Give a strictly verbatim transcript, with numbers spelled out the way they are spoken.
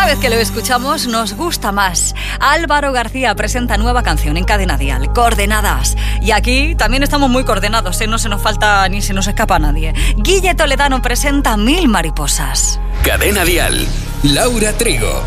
Cada vez que lo escuchamos nos gusta más. Álvaro García presenta nueva canción en Cadena Dial, Coordenadas. Y aquí también estamos muy coordenados, ¿eh? No se nos falta ni se nos escapa a nadie. Guille Toledano presenta Mil mariposas. Cadena Dial, Laura Trigo.